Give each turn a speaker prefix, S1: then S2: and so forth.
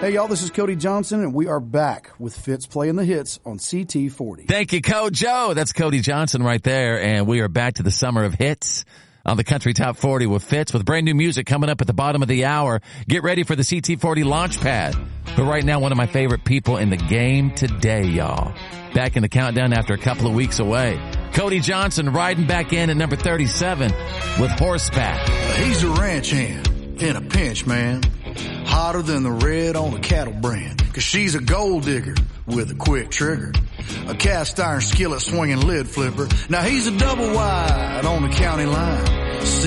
S1: Hey, y'all, this is Cody Johnson, and we are back with Fitz playing the hits on CT40.
S2: Thank you, Joe. That's Cody Johnson right there, and we are back to the summer of hits on the Country Top 40 with Fitz, with brand new music coming up at the bottom of the hour. Get ready for the CT40 launch pad. But right now, one of my favorite people in the game today, y'all. Back in the countdown after a couple of weeks away. Cody Johnson riding back in at number 37 with Horseback.
S3: He's a ranch hand in a pinch, man. Hotter than the red on a cattle brand. 'Cause she's a gold digger with a quick trigger. A cast iron skillet swinging lid flipper. Now he's a double wide on the county line.